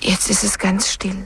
Jetzt ist es ganz still.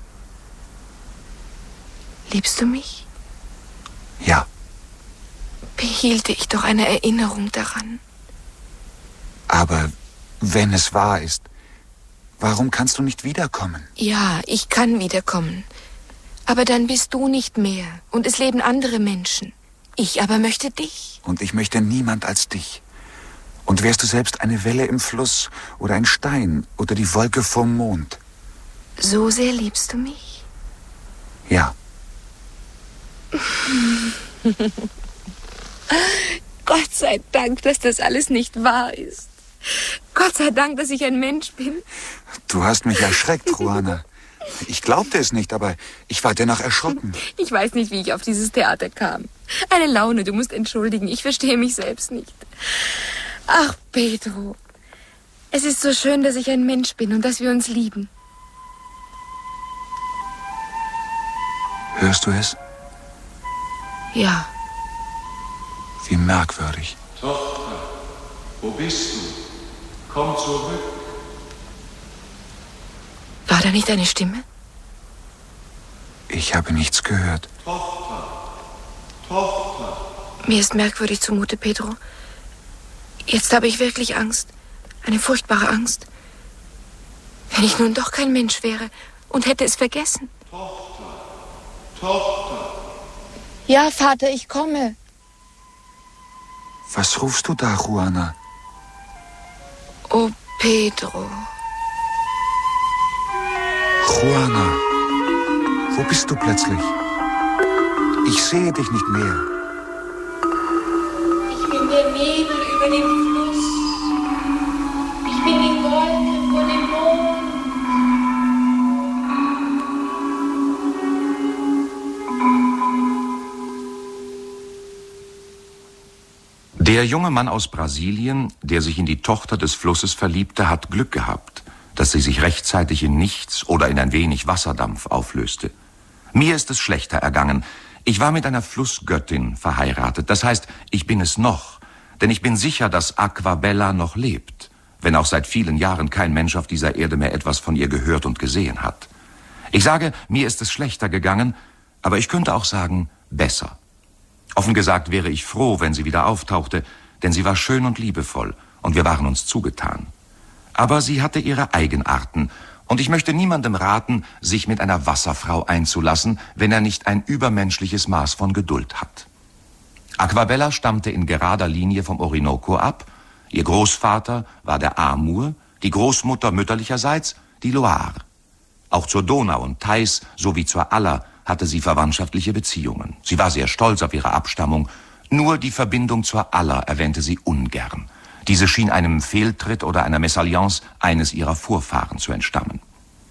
Liebst du mich? Ja. Behielte ich doch eine Erinnerung daran. Aber wenn es wahr ist, warum kannst du nicht wiederkommen? Ja, ich kann wiederkommen. Aber dann bist du nicht mehr und es leben andere Menschen. Ich aber möchte dich. Und ich möchte niemand als dich. Und wärst du selbst eine Welle im Fluss oder ein Stein oder die Wolke vom Mond? So sehr liebst du mich? Ja. Gott sei Dank, dass das alles nicht wahr ist. Gott sei Dank, dass ich ein Mensch bin. Du hast mich erschreckt, Juana. Ich glaubte es nicht, aber ich war dennoch erschrocken. Ich weiß nicht, wie ich auf dieses Theater kam. Eine Laune, du musst entschuldigen. Ich verstehe mich selbst nicht. Ach, Pedro. Es ist so schön, dass ich ein Mensch bin und dass wir uns lieben. Hörst du es? Ja. Wie merkwürdig. Tochter, wo bist du? Komm zurück. War da nicht eine Stimme? Ich habe nichts gehört. Tochter, Tochter. Mir ist merkwürdig zumute, Pedro. Jetzt habe ich wirklich Angst. Eine furchtbare Angst. Wenn ich nun doch kein Mensch wäre und hätte es vergessen. Tochter, Tochter. Ja, Vater, ich komme. Was rufst du da, Juana? Oh, Pedro. Juana, wo bist du plötzlich? Ich sehe dich nicht mehr. Ich bin der Nebel über dem Fluss. Ich bin die Wolke vor dem Mond. Der junge Mann aus Brasilien, der sich in die Tochter des Flusses verliebte, hat Glück gehabt, dass sie sich rechtzeitig in nichts oder in ein wenig Wasserdampf auflöste. Mir ist es schlechter ergangen. Ich war mit einer Flussgöttin verheiratet. Das heißt, ich bin es noch. Denn ich bin sicher, dass Aquabella noch lebt, wenn auch seit vielen Jahren kein Mensch auf dieser Erde mehr etwas von ihr gehört und gesehen hat. Ich sage, mir ist es schlechter gegangen, aber ich könnte auch sagen, besser. Offen gesagt wäre ich froh, wenn sie wieder auftauchte, denn sie war schön und liebevoll und wir waren uns zugetan. Aber sie hatte ihre Eigenarten und ich möchte niemandem raten, sich mit einer Wasserfrau einzulassen, wenn er nicht ein übermenschliches Maß von Geduld hat. Aquabella stammte in gerader Linie vom Orinoco ab. Ihr Großvater war der Amur, die Großmutter mütterlicherseits die Loire. Auch zur Donau und Theiß sowie zur Aller hatte sie verwandtschaftliche Beziehungen. Sie war sehr stolz auf ihre Abstammung. Nur die Verbindung zur Aller erwähnte sie ungern. Diese schien einem Fehltritt oder einer Mesalliance eines ihrer Vorfahren zu entstammen.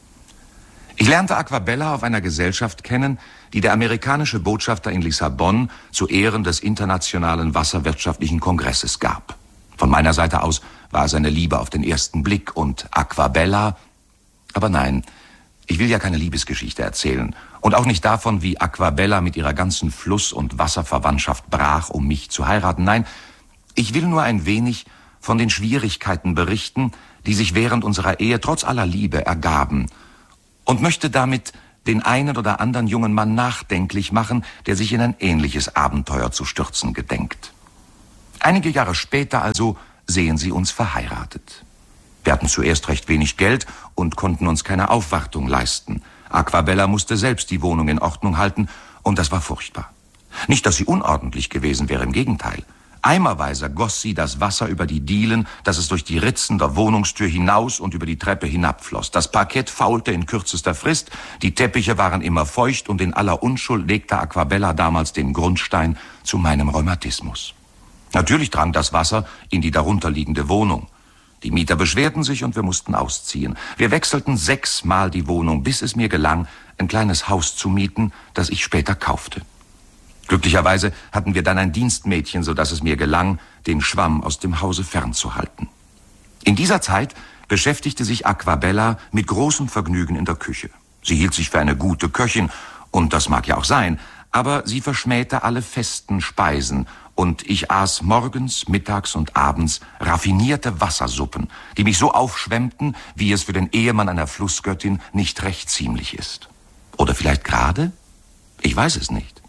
Ich lernte Aquabella auf einer Gesellschaft kennen, die der amerikanische Botschafter in Lissabon zu Ehren des Internationalen Wasserwirtschaftlichen Kongresses gab. Von meiner Seite aus war es eine Liebe auf den ersten Blick und Aquabella. Aber nein, ich will ja keine Liebesgeschichte erzählen und auch nicht davon, wie Aquabella mit ihrer ganzen Fluss- und Wasserverwandtschaft brach, um mich zu heiraten. Nein, ich will nur ein wenig von den Schwierigkeiten berichten, die sich während unserer Ehe trotz aller Liebe ergaben und möchte damit den einen oder anderen jungen Mann nachdenklich machen, der sich in ein ähnliches Abenteuer zu stürzen gedenkt. Einige Jahre später also sehen sie uns verheiratet. Wir hatten zuerst recht wenig Geld und konnten uns keine Aufwartung leisten. Aquabella musste selbst die Wohnung in Ordnung halten und das war furchtbar. Nicht, dass sie unordentlich gewesen wäre, im Gegenteil. Eimerweise goss sie das Wasser über die Dielen, dass es durch die Ritzen der Wohnungstür hinaus und über die Treppe hinabfloss. Das Parkett faulte in kürzester Frist, die Teppiche waren immer feucht und in aller Unschuld legte Aquabella damals den Grundstein zu meinem Rheumatismus. Natürlich drang das Wasser in die darunterliegende Wohnung. Die Mieter beschwerten sich und wir mussten ausziehen. Wir wechselten 6-mal die Wohnung, bis es mir gelang, ein kleines Haus zu mieten, das ich später kaufte. Glücklicherweise hatten wir dann ein Dienstmädchen, sodass es mir gelang, den Schwamm aus dem Hause fernzuhalten. In dieser Zeit beschäftigte sich Aquabella mit großem Vergnügen in der Küche. Sie hielt sich für eine gute Köchin, und das mag ja auch sein, aber sie verschmähte alle festen Speisen und ich aß morgens, mittags und abends raffinierte Wassersuppen, die mich so aufschwemmten, wie es für den Ehemann einer Flussgöttin nicht recht ziemlich ist. Oder vielleicht gerade? Ich weiß es nicht.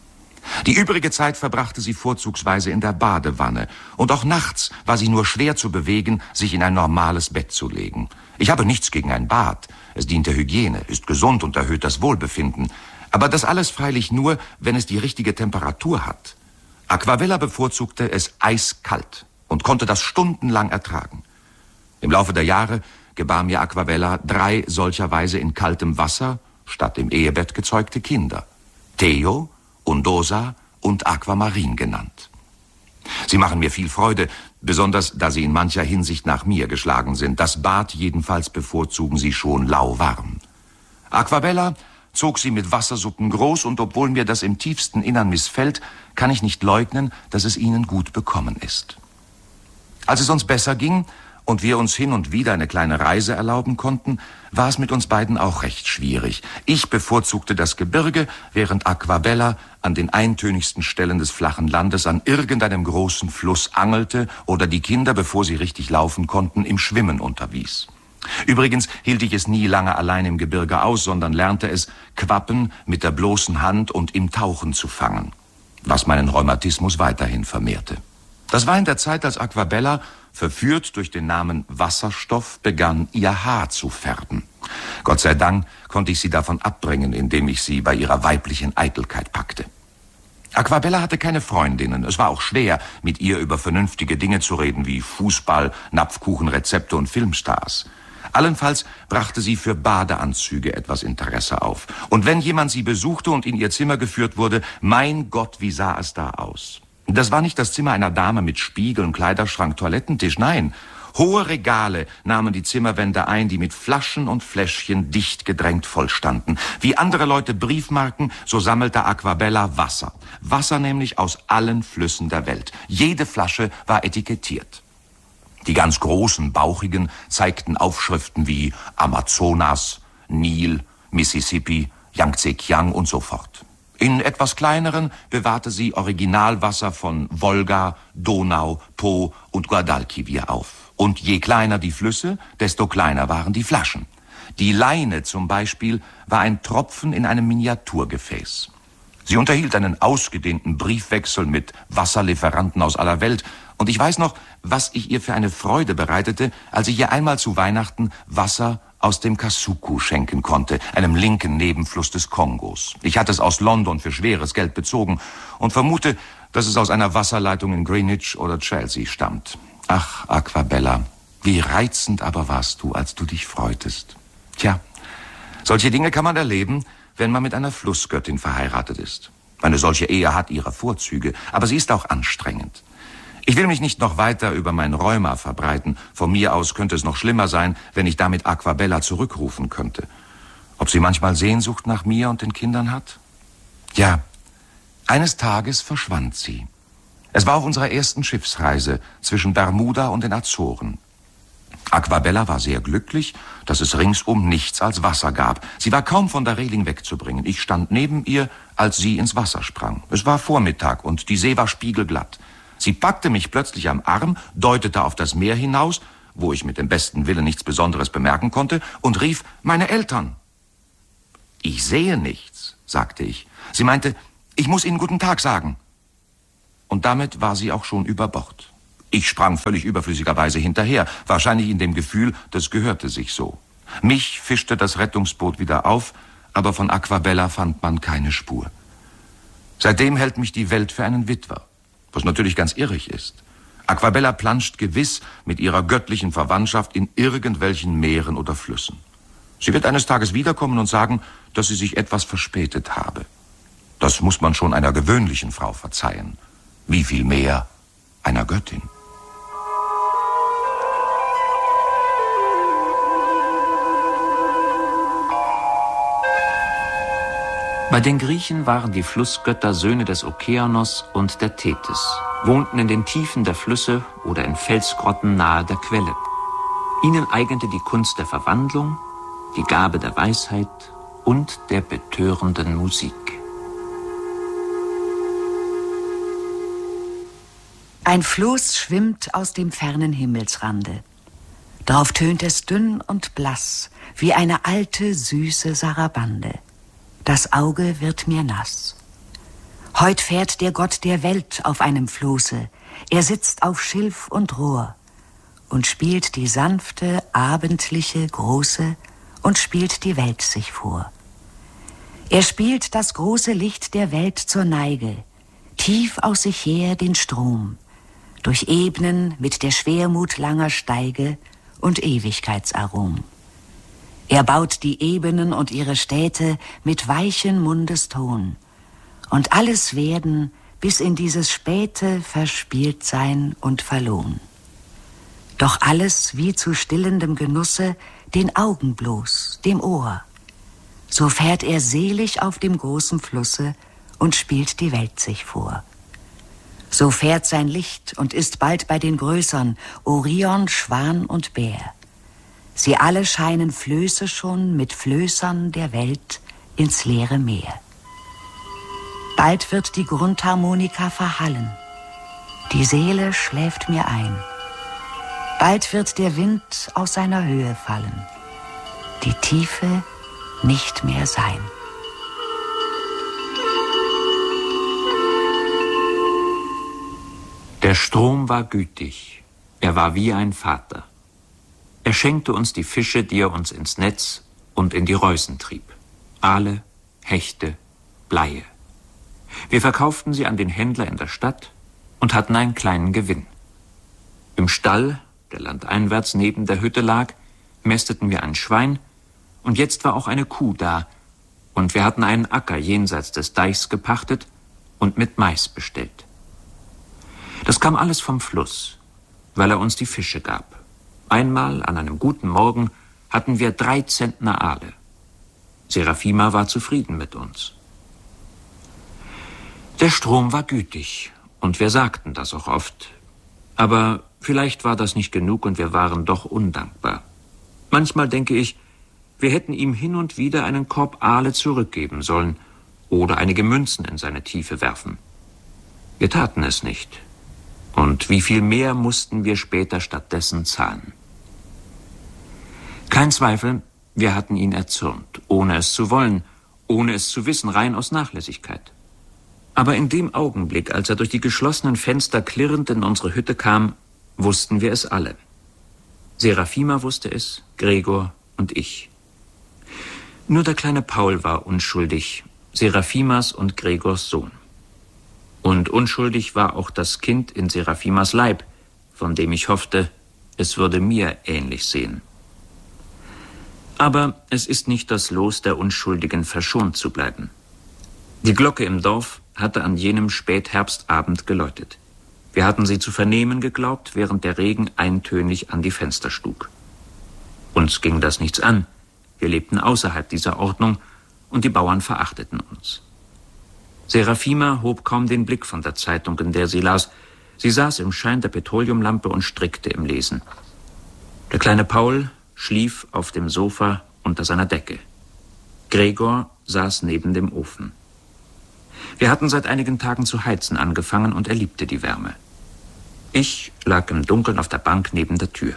Die übrige Zeit verbrachte sie vorzugsweise in der Badewanne, und auch nachts war sie nur schwer zu bewegen, sich in ein normales Bett zu legen. Ich habe nichts gegen ein Bad. Es dient der Hygiene, ist gesund und erhöht das Wohlbefinden. Aber das alles freilich nur, wenn es die richtige Temperatur hat. Aquabella bevorzugte es eiskalt und konnte das stundenlang ertragen. Im Laufe der Jahre gebar mir Aquabella 3 solcherweise in kaltem Wasser statt im Ehebett gezeugte Kinder. Theo, Undosa und Aquamarin genannt. Sie machen mir viel Freude, besonders da sie in mancher Hinsicht nach mir geschlagen sind. Das Bad jedenfalls bevorzugen sie schon lauwarm. Aquabella zog sie mit Wassersuppen groß, und obwohl mir das im tiefsten Innern missfällt, kann ich nicht leugnen, dass es ihnen gut bekommen ist. Als es uns besser ging und wir uns hin und wieder eine kleine Reise erlauben konnten, war es mit uns beiden auch recht schwierig. Ich bevorzugte das Gebirge, während Aquabella an den eintönigsten Stellen des flachen Landes an irgendeinem großen Fluss angelte oder die Kinder, bevor sie richtig laufen konnten, im Schwimmen unterwies. Übrigens hielt ich es nie lange allein im Gebirge aus, sondern lernte es, Quappen mit der bloßen Hand und im Tauchen zu fangen, was meinen Rheumatismus weiterhin vermehrte. Das war in der Zeit, als Aquabella, verführt durch den Namen Wasserstoff, begann, ihr Haar zu färben. Gott sei Dank konnte ich sie davon abbringen, indem ich sie bei ihrer weiblichen Eitelkeit packte. Aquabella hatte keine Freundinnen. Es war auch schwer, mit ihr über vernünftige Dinge zu reden, wie Fußball, Napfkuchenrezepte und Filmstars. Allenfalls brachte sie für Badeanzüge etwas Interesse auf. Und wenn jemand sie besuchte und in ihr Zimmer geführt wurde, mein Gott, wie sah es da aus? Das war nicht das Zimmer einer Dame mit Spiegeln, Kleiderschrank, Toilettentisch, nein. Hohe Regale nahmen die Zimmerwände ein, die mit Flaschen und Fläschchen dicht gedrängt vollstanden. Wie andere Leute Briefmarken, so sammelte Aquabella Wasser. Wasser nämlich aus allen Flüssen der Welt. Jede Flasche war etikettiert. Die ganz großen, bauchigen zeigten Aufschriften wie Amazonas, Nil, Mississippi, Yangtze-Kiang und so fort. In etwas kleineren bewahrte sie Originalwasser von Wolga, Donau, Po und Guadalquivir auf. Und je kleiner die Flüsse, desto kleiner waren die Flaschen. Die Leine zum Beispiel war ein Tropfen in einem Miniaturgefäß. Sie unterhielt einen ausgedehnten Briefwechsel mit Wasserlieferanten aus aller Welt. Und ich weiß noch, was ich ihr für eine Freude bereitete, als ich ihr einmal zu Weihnachten Wasser aus dem Kasuku schenken konnte, einem linken Nebenfluss des Kongos. Ich hatte es aus London für schweres Geld bezogen und vermute, dass es aus einer Wasserleitung in Greenwich oder Chelsea stammt. Ach, Aquabella, wie reizend aber warst du, als du dich freutest. Tja, solche Dinge kann man erleben, wenn man mit einer Flussgöttin verheiratet ist. Eine solche Ehe hat ihre Vorzüge, aber sie ist auch anstrengend. Ich will mich nicht noch weiter über mein Rheuma verbreiten. Von mir aus könnte es noch schlimmer sein, wenn ich damit Aquabella zurückrufen könnte. Ob sie manchmal Sehnsucht nach mir und den Kindern hat? Ja, eines Tages verschwand sie. Es war auf unserer ersten Schiffsreise zwischen Bermuda und den Azoren. Aquabella war sehr glücklich, dass es ringsum nichts als Wasser gab. Sie war kaum von der Reling wegzubringen. Ich stand neben ihr, als sie ins Wasser sprang. Es war Vormittag und die See war spiegelglatt. Sie packte mich plötzlich am Arm, deutete auf das Meer hinaus, wo ich mit dem besten Willen nichts Besonderes bemerken konnte, und rief, meine Eltern. Ich sehe nichts, sagte ich. Sie meinte, ich muss Ihnen guten Tag sagen. Und damit war sie auch schon über Bord. Ich sprang völlig überflüssigerweise hinterher, wahrscheinlich in dem Gefühl, das gehörte sich so. Mich fischte das Rettungsboot wieder auf, aber von Aquabella fand man keine Spur. Seitdem hält mich die Welt für einen Witwer, was natürlich ganz irrig ist. Aquabella planscht gewiss mit ihrer göttlichen Verwandtschaft in irgendwelchen Meeren oder Flüssen. Sie wird eines Tages wiederkommen und sagen, dass sie sich etwas verspätet habe. Das muss man schon einer gewöhnlichen Frau verzeihen. Wie viel mehr einer Göttin. Bei den Griechen waren die Flussgötter Söhne des Okeanos und der Tethys, wohnten in den Tiefen der Flüsse oder in Felsgrotten nahe der Quelle. Ihnen eignete die Kunst der Verwandlung, die Gabe der Weisheit und der betörenden Musik. Ein Floß schwimmt aus dem fernen Himmelsrande. Drauf tönt es dünn und blass, wie eine alte, süße Sarabande. Das Auge wird mir nass. Heut fährt der Gott der Welt auf einem Floße. Er sitzt auf Schilf und Rohr und spielt die sanfte, abendliche, große und spielt die Welt sich vor. Er spielt das große Licht der Welt zur Neige, tief aus sich her den Strom, durch Ebenen mit der Schwermut langer Steige und Ewigkeitsarom. Er baut die Ebenen und ihre Städte mit weichen Mundeston, und alles werden bis in dieses späte Verspieltsein und Verlohn. Doch alles wie zu stillendem Genusse, den Augen bloß, dem Ohr. So fährt er selig auf dem großen Flusse und spielt die Welt sich vor. So fährt sein Licht und ist bald bei den Größern, Orion, Schwan und Bär. Sie alle scheinen Flöße schon mit Flößern der Welt ins leere Meer. Bald wird die Grundharmonika verhallen. Die Seele schläft mir ein. Bald wird der Wind aus seiner Höhe fallen. Die Tiefe nicht mehr sein. Der Strom war gütig. Er war wie ein Vater. Er schenkte uns die Fische, die er uns ins Netz und in die Reusen trieb. Aale, Hechte, Bleie. Wir verkauften sie an den Händler in der Stadt und hatten einen kleinen Gewinn. Im Stall, der landeinwärts neben der Hütte lag, mästeten wir ein Schwein, und jetzt war auch eine Kuh da, und wir hatten einen Acker jenseits des Deichs gepachtet und mit Mais bestellt. Das kam alles vom Fluss, weil er uns die Fische gab. Einmal an einem guten Morgen hatten wir 3 Zentner Aale. Seraphima war zufrieden mit uns. Der Strom war gütig, und wir sagten das auch oft. Aber vielleicht war das nicht genug und wir waren doch undankbar. Manchmal denke ich, wir hätten ihm hin und wieder einen Korb Aale zurückgeben sollen oder einige Münzen in seine Tiefe werfen. Wir taten es nicht. Und wie viel mehr mussten wir später stattdessen zahlen? Kein Zweifel, wir hatten ihn erzürnt, ohne es zu wollen, ohne es zu wissen, rein aus Nachlässigkeit. Aber in dem Augenblick, als er durch die geschlossenen Fenster klirrend in unsere Hütte kam, wussten wir es alle. Seraphima wusste es, Gregor und ich. Nur der kleine Paul war unschuldig, Seraphimas und Gregors Sohn. Und unschuldig war auch das Kind in Seraphimas Leib, von dem ich hoffte, es würde mir ähnlich sehen. Aber es ist nicht das Los der Unschuldigen, verschont zu bleiben. Die Glocke im Dorf hatte an jenem Spätherbstabend geläutet. Wir hatten sie zu vernehmen geglaubt, während der Regen eintönig an die Fenster schlug. Uns ging das nichts an. Wir lebten außerhalb dieser Ordnung und die Bauern verachteten uns. Seraphima hob kaum den Blick von der Zeitung, in der sie las. Sie saß im Schein der Petroleumlampe und strickte im Lesen. Der kleine Paul schlief auf dem Sofa unter seiner Decke. Gregor saß neben dem Ofen. Wir hatten seit einigen Tagen zu heizen angefangen und er liebte die Wärme. Ich lag im Dunkeln auf der Bank neben der Tür.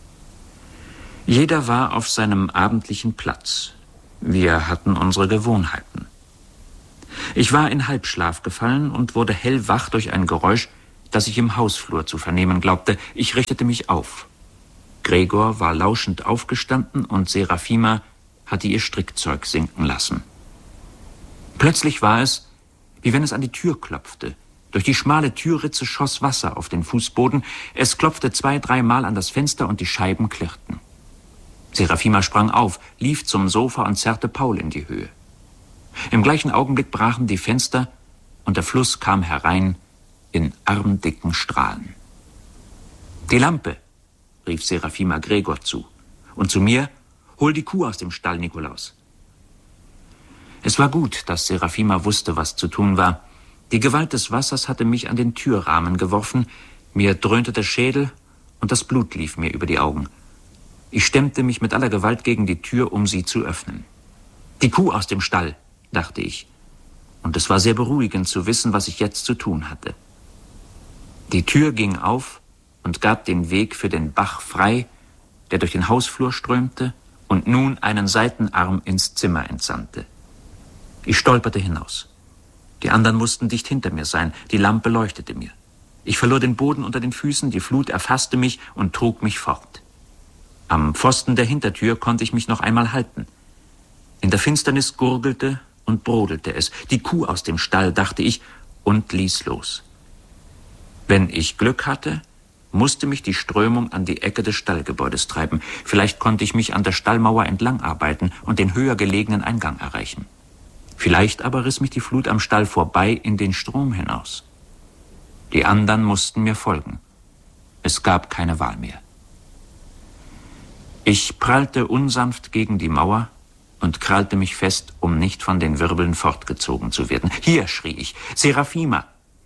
Jeder war auf seinem abendlichen Platz. Wir hatten unsere Gewohnheiten. Ich war in Halbschlaf gefallen und wurde hellwach durch ein Geräusch, das ich im Hausflur zu vernehmen glaubte. Ich richtete mich auf. Gregor war lauschend aufgestanden und Seraphima hatte ihr Strickzeug sinken lassen. Plötzlich war es, wie wenn es an die Tür klopfte. Durch die schmale Türritze schoss Wasser auf den Fußboden. Es klopfte 2-3 Mal an das Fenster und die Scheiben klirrten. Seraphima sprang auf, lief zum Sofa und zerrte Paul in die Höhe. Im gleichen Augenblick brachen die Fenster und der Fluss kam herein in armdicken Strahlen. »Die Lampe«, rief Seraphima Gregor zu. Und zu mir, »Hol die Kuh aus dem Stall, Nikolaus.« Es war gut, dass Seraphima wusste, was zu tun war. Die Gewalt des Wassers hatte mich an den Türrahmen geworfen, mir dröhnte der Schädel und das Blut lief mir über die Augen. Ich stemmte mich mit aller Gewalt gegen die Tür, um sie zu öffnen. »Die Kuh aus dem Stall«, dachte ich. Und es war sehr beruhigend zu wissen, was ich jetzt zu tun hatte. Die Tür ging auf und gab den Weg für den Bach frei, der durch den Hausflur strömte und nun einen Seitenarm ins Zimmer entsandte. Ich stolperte hinaus. Die anderen mussten dicht hinter mir sein, die Lampe leuchtete mir. Ich verlor den Boden unter den Füßen, die Flut erfasste mich und trug mich fort. Am Pfosten der Hintertür konnte ich mich noch einmal halten. In der Finsternis gurgelte und brodelte es. Die Kuh aus dem Stall, dachte ich, und ließ los. Wenn ich Glück hatte, musste mich die Strömung an die Ecke des Stallgebäudes treiben. Vielleicht konnte ich mich an der Stallmauer entlang arbeiten und den höher gelegenen Eingang erreichen. Vielleicht aber riss mich die Flut am Stall vorbei in den Strom hinaus. Die anderen mussten mir folgen. Es gab keine Wahl mehr. Ich prallte unsanft gegen die Mauer und krallte mich fest, um nicht von den Wirbeln fortgezogen zu werden. »Hier«, schrie ich, »Seraphima!«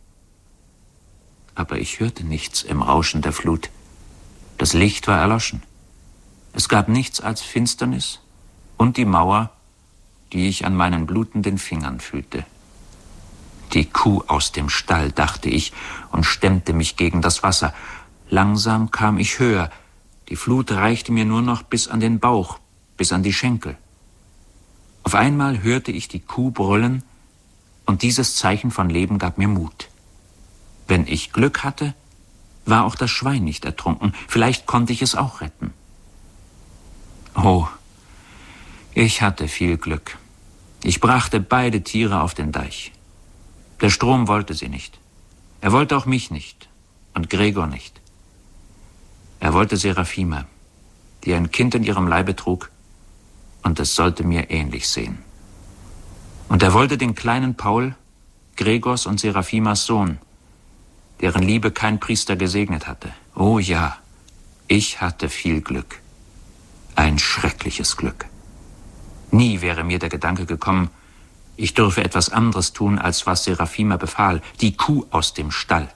Aber ich hörte nichts im Rauschen der Flut. Das Licht war erloschen. Es gab nichts als Finsternis und die Mauer, die ich an meinen blutenden Fingern fühlte. Die Kuh aus dem Stall, dachte ich, und stemmte mich gegen das Wasser. Langsam kam ich höher. Die Flut reichte mir nur noch bis an den Bauch, bis an die Schenkel. Auf einmal hörte ich die Kuh brüllen, und dieses Zeichen von Leben gab mir Mut. Wenn ich Glück hatte, war auch das Schwein nicht ertrunken. Vielleicht konnte ich es auch retten. Oh, ich hatte viel Glück. Ich brachte beide Tiere auf den Deich. Der Strom wollte sie nicht. Er wollte auch mich nicht und Gregor nicht. Er wollte Seraphima, die ein Kind in ihrem Leibe trug, und es sollte mir ähnlich sehen. Und er wollte den kleinen Paul, Gregors und Seraphimas Sohn, deren Liebe kein Priester gesegnet hatte. Oh ja, ich hatte viel Glück. Ein schreckliches Glück. Nie wäre mir der Gedanke gekommen, ich dürfe etwas anderes tun, als was Seraphima befahl, die Kuh aus dem Stall.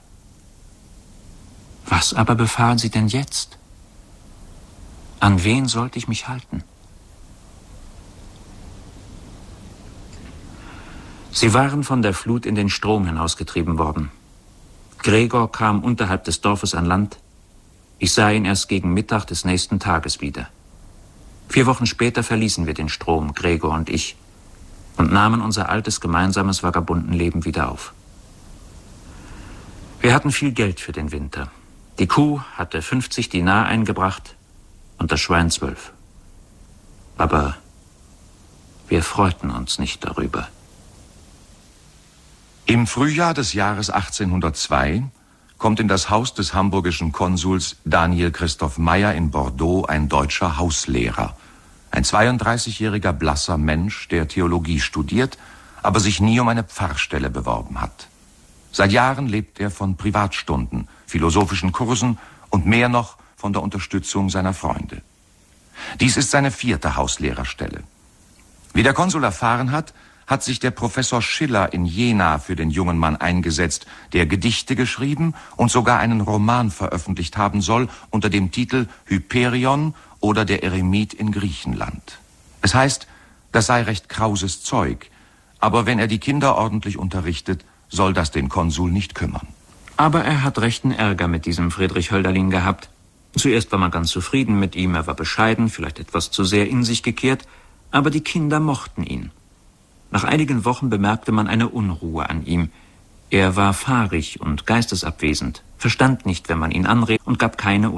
Was aber befahl sie denn jetzt? An wen sollte ich mich halten? Sie waren von der Flut in den Strom hinausgetrieben worden. Gregor kam unterhalb des Dorfes an Land. Ich sah ihn erst gegen Mittag des nächsten Tages wieder. 4 Wochen später verließen wir den Strom, Gregor und ich, und nahmen unser altes gemeinsames Vagabundenleben wieder auf. Wir hatten viel Geld für den Winter. Die Kuh hatte 50 Dinar eingebracht und das Schwein 12. Aber wir freuten uns nicht darüber. Im Frühjahr des Jahres 1802 kommt in das Haus des hamburgischen Konsuls Daniel Christoph Meyer in Bordeaux ein deutscher Hauslehrer. Ein 32-jähriger blasser Mensch, der Theologie studiert, aber sich nie um eine Pfarrstelle beworben hat. Seit Jahren lebt er von Privatstunden, philosophischen Kursen und mehr noch von der Unterstützung seiner Freunde. Dies ist seine 4. Hauslehrerstelle. Wie der Konsul erfahren hat, hat sich der Professor Schiller in Jena für den jungen Mann eingesetzt, der Gedichte geschrieben und sogar einen Roman veröffentlicht haben soll unter dem Titel Hyperion oder der Eremit in Griechenland. Es heißt, das sei recht krauses Zeug, aber wenn er die Kinder ordentlich unterrichtet, soll das den Konsul nicht kümmern. Aber er hat rechten Ärger mit diesem Friedrich Hölderlin gehabt. Zuerst war man ganz zufrieden mit ihm, er war bescheiden, vielleicht etwas zu sehr in sich gekehrt, aber die Kinder mochten ihn. Nach einigen Wochen bemerkte man eine Unruhe an ihm. Er war fahrig und geistesabwesend, verstand nicht, wenn man ihn anredete und gab keine